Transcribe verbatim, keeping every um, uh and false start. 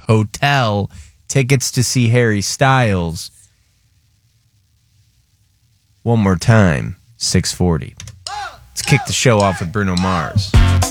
hotel tickets to see Harry Styles. One more time, six forty. Let's kick the show off with Bruno Mars.